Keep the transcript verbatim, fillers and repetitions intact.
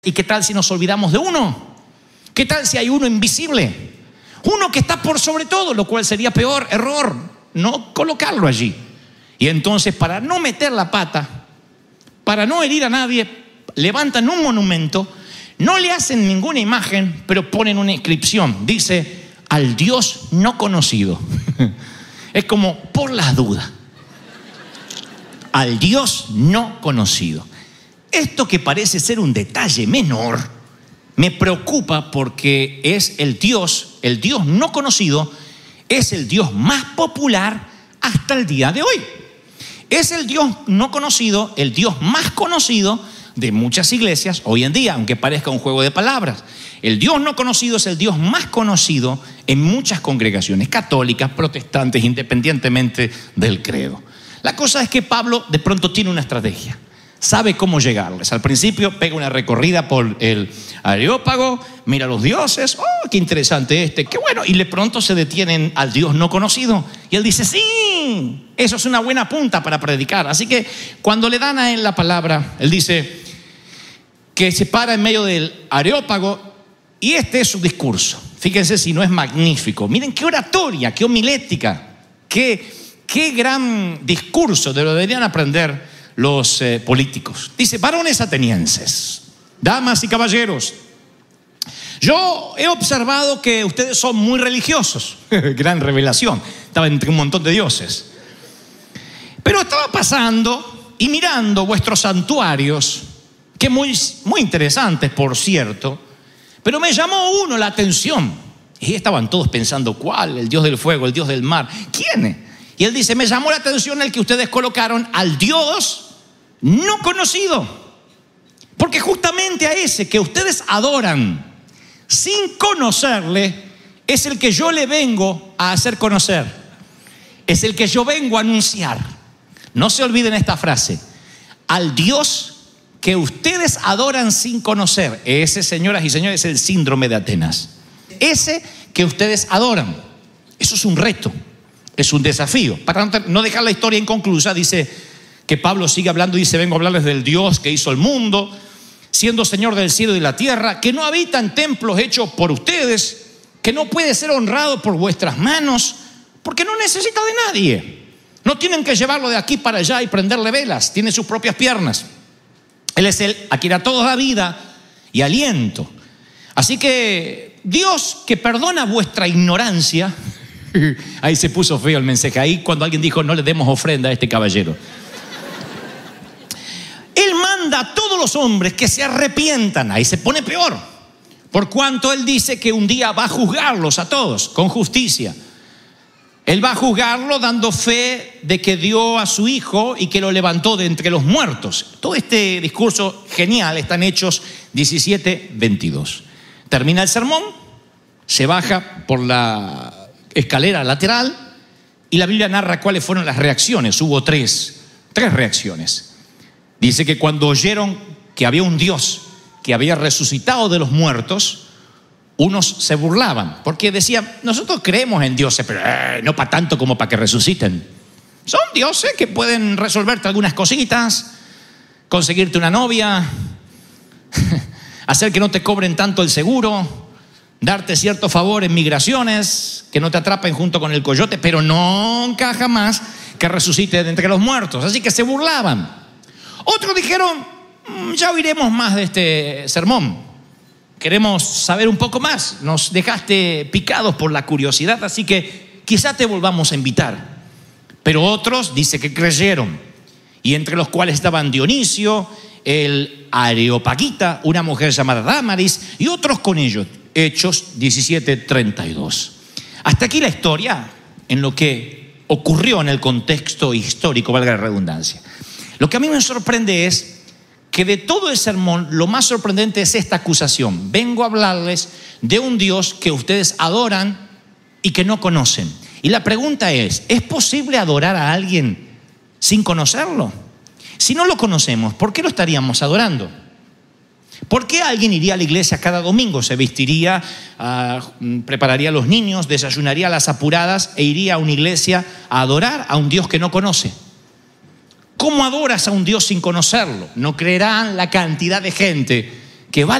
¿Y qué tal si nos olvidamos de uno? ¿Qué tal si hay uno invisible? Uno que está por sobre todo, lo cual sería peor, error, no colocarlo allí. Y entonces, para no meter la pata, para no herir a nadie, levantan un monumento, no le hacen ninguna imagen, pero ponen una inscripción. Dice, al Dios no conocido. Es como por las dudas. Al Dios no conocido. Esto que parece ser un detalle menor, me preocupa porque es el Dios, el Dios no conocido, es el Dios más popular hasta el día de hoy. Es el Dios no conocido, el Dios más conocido de muchas iglesias hoy en día, aunque parezca un juego de palabras. El Dios no conocido es el Dios más conocido en muchas congregaciones católicas, protestantes, independientemente del credo. La cosa es que Pablo de pronto tiene una estrategia. Sabe cómo llegarles. Al principio pega una recorrida por el Areópago, mira a los dioses, oh, qué interesante este, qué bueno, y de pronto se detienen al Dios no conocido. Y él dice, sí, eso es una buena punta para predicar. Así que cuando le dan a él la palabra, él dice que se para en medio del Areópago y este es su discurso. Fíjense si no es magnífico. Miren qué oratoria, qué homilética, qué, qué gran discurso, de lo deberían aprender los eh, políticos. Dice, varones atenienses, damas y caballeros, yo he observado que ustedes son muy religiosos. Gran revelación, estaba entre un montón de dioses. Pero estaba pasando y mirando vuestros santuarios, que muy, muy interesantes, por cierto, pero me llamó uno la atención. Y estaban todos pensando, ¿cuál? El Dios del fuego, el Dios del mar, ¿quién? Y él dice, me llamó la atención el que ustedes colocaron al Dios no conocido. Porque justamente a ese que ustedes adoran sin conocerle, es el que yo le vengo a hacer conocer. Es el que yo vengo a anunciar. No se olviden esta frase. Al Dios que ustedes adoran sin conocer. Ese, señoras y señores, es el síndrome de Atenas. Ese que ustedes adoran. Eso es un reto. Es un desafío. Para no dejar la historia inconclusa, dice que Pablo sigue hablando y dice, vengo a hablarles del Dios que hizo el mundo, siendo Señor del cielo y de la tierra, que no habita en templos hechos por ustedes, que no puede ser honrado por vuestras manos, porque no necesita de nadie. No tienen que llevarlo de aquí para allá y prenderle velas, tiene sus propias piernas. Él es el a quien a todos da vida y aliento. Así que Dios, que perdona vuestra ignorancia. Ahí se puso feo el mensaje. Ahí cuando alguien dijo no le demos ofrenda a este caballero. Él manda a todos los hombres que se arrepientan. Ahí se pone peor. Por cuanto él dice que un día va a juzgarlos a todos con justicia. Él va a juzgarlo dando fe de que dio a su hijo y que lo levantó de entre los muertos. Todo este discurso genial está en Hechos diecisiete, veintidós. Termina el sermón, se baja por la escalera lateral y la Biblia narra cuáles fueron las reacciones. Hubo tres, tres reacciones. Dice que cuando oyeron que había un Dios que había resucitado de los muertos, unos se burlaban porque decían, nosotros creemos en dioses, pero eh, no para tanto como para que resuciten. Son dioses que pueden resolverte algunas cositas, conseguirte una novia, hacer que no te cobren tanto el seguro, darte cierto favor en migraciones, que no te atrapen junto con el coyote, pero nunca jamás que resucite de entre los muertos. Así que se burlaban. Otros dijeron, ya oiremos más de este sermón. Queremos saber un poco más. Nos dejaste picados por la curiosidad, así que quizá te volvamos a invitar. Pero otros dice que creyeron, y entre los cuales estaban Dionisio, el Areopagita, una mujer llamada Dámaris, y otros con ellos. Hechos diecisiete, treinta y dos. Hasta aquí la historia en lo que ocurrió en el contexto histórico, valga la redundancia. Lo que a mí me sorprende es que de todo el sermón lo más sorprendente es esta acusación. Vengo a hablarles de un Dios que ustedes adoran y que no conocen. Y la pregunta es, ¿es posible adorar a alguien sin conocerlo? Si no lo conocemos, ¿por qué lo estaríamos adorando? ¿Por qué alguien iría a la iglesia cada domingo? Se vestiría, uh, prepararía a los niños, desayunaría a las apuradas e iría a una iglesia a adorar a un Dios que no conoce. ¿Cómo adoras a un Dios sin conocerlo? No creerán la cantidad de gente que vale